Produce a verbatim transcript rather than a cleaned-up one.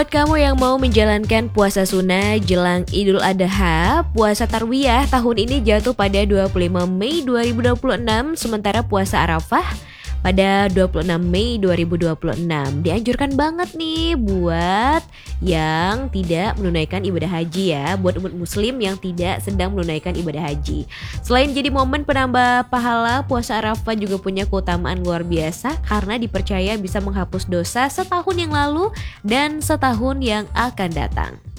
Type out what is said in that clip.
Buat kamu yang mau menjalankan puasa sunnah jelang Idul Adha, puasa Tarwiyah tahun ini jatuh pada dua puluh lima Mei dua ribu dua puluh enam, sementara puasa Arafah pada dua puluh enam Mei dua ribu dua puluh enam. Dianjurkan banget nih buat yang tidak menunaikan ibadah haji ya, buat umat muslim yang tidak sedang menunaikan ibadah haji. Selain jadi momen penambah pahala, puasa Arafah juga punya keutamaan luar biasa karena dipercaya bisa menghapus dosa setahun yang lalu dan setahun yang akan datang.